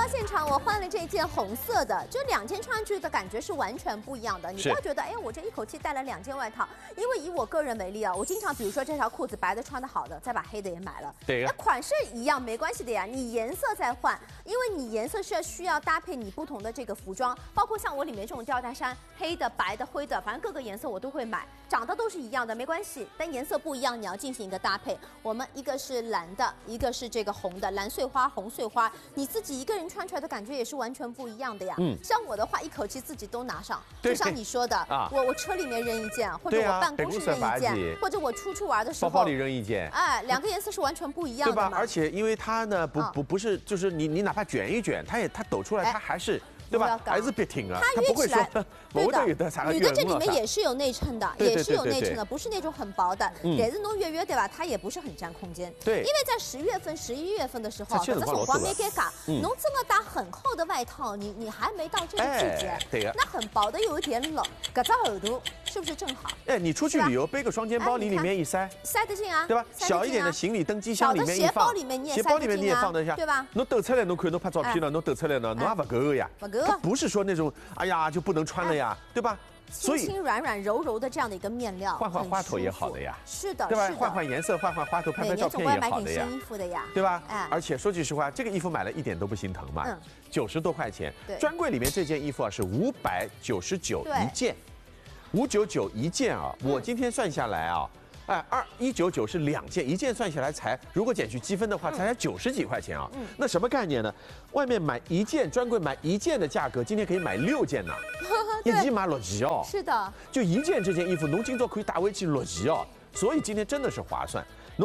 到现场，我换了这件红色的，就2件穿上去的感觉是完全不一样的。你不要觉得，哎，我这一口气带了2件外套，因为以我个人为例啊，我经常比如说这条裤子白的穿的好的，再把黑的也买了。 对呀。 那款式一样没关系的呀，你颜色再换，因为你颜色是需要搭配你不同的这个服装，包括像我里面这种吊带衫，黑的、白的、灰的，反正各个颜色我都会买，长得都是一样的，没关系，但颜色不一样，你要进行一个搭配。我们一个是蓝的，一个是这个红的，蓝碎花、红碎花，你自己一个人穿出来的感觉也是完全不一样的呀。像我的话，一口气自己都拿上，就像你说的，我车里面扔一件，或者我办公室扔一件，或者我出去玩的时候， 包包里扔一件， 哎，2个颜色是完全不一样的嘛。 对吧？而且因为它呢，不是，就是你哪怕卷一卷，它抖出来，它还是。对吧？还是别停啊，它不会说对的。女的这里面也是有内衬的，也是有内衬的，不是那种很薄的。但是侬约对吧？它也不是很占空间。 对。 因为在10月份、11月份的时候，这辰光没尴尬，侬真的搭很厚的外套，你还没到这个季节， 对呀， 那很薄的有一点冷，搿只厚度是不是正好？ 哎，你出去旅游背个双肩包，里面一塞， 塞得进啊， 对吧？小一点的行李登机箱里面一放， 鞋包里面你也放得下， 对吧？ 侬抖出来，侬看侬拍照片了，侬抖出来了，侬也不够呀， 不够。 它不是说那种。哎呀，就不能穿了呀，对吧？ 轻轻软软柔柔的这样的一个面料， 换花头也好的呀， 是的， 对吧？换颜色，换花头，拍照片也好的呀， 新衣服的呀， 对吧？而且说句实话，这个衣服买了一点都不心疼嘛，90多块钱，专柜里面这件衣服啊是599一件，599一件啊，我今天算下来啊。哎，199是2件，1件算下来才，如果减去积分的话，才90几块钱啊。那什么概念呢？外面买1件，专柜买1件的价格，今天可以买6件呢。1件买6件哦。 是的。 就1件这件衣服，侬今朝可以打回去6件哦。所以今天真的是划算。